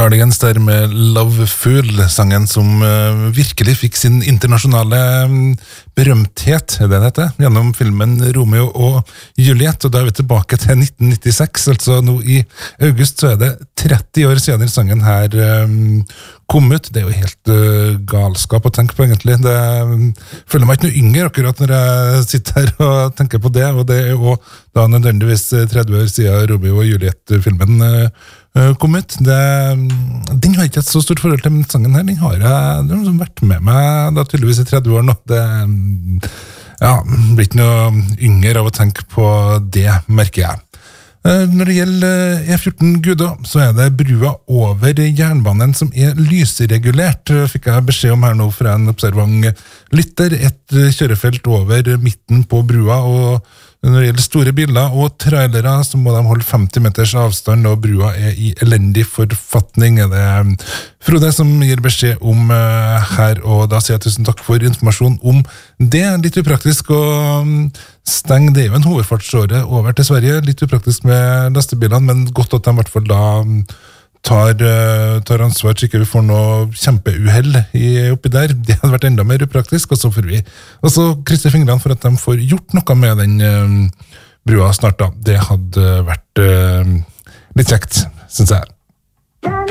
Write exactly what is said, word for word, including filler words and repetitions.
Cardigans der med Love Fool, sangen som uh, virkelig fikk sin internasjonale um, berømthet, er det det heter, gjennom filmen Romeo og Juliet, og da er vi tilbake til nitten nittiseks, altså nå i august så er det tretti år siden sangen her um, kom ut. Det er jo helt uh, galskap å tenke på egentlig. Det um, føler meg ikke noe yngre akkurat når jeg sitter her og tenker på det, og det er jo da nødvendigvis tretti år siden Romeo og Juliet-filmen uh, kom ut. Det, den har ikke et så stort forhold til, men sangen her, den har jeg den har vært med meg da tydeligvis i tretti år nå. Det ja, blir ikke noe yngre av å tenke på det, merker jeg. Når det gjelder E fjorten Gudå, så er det brua over jernbanen som er lysregulert, fikk jeg beskjed om her nå fra en observant lytter. Et kjørefelt over midten på brua, og når det gjelder store biler og trailere, så må de holde femti meters avstand, og brua er i elendig forfatning. Det er Frode som gir beskjed om uh, her, og da sier jeg tusen takk for informasjon om det. Litt upraktisk å um, stenge, det er jo en hovedfartsåre over til Sverige, litt upraktisk med lastebilene, men godt at de i hvert fall da um, tar, uh, tar ansvar, så ikke vi får noe kjempeuhell i, oppi der. Det hadde vært enda mer upraktisk, og så får vi og så krysser fingrene for at de får gjort noe med den uh, brua snart da. Det hadde vært uh, litt kjekt, synes jeg.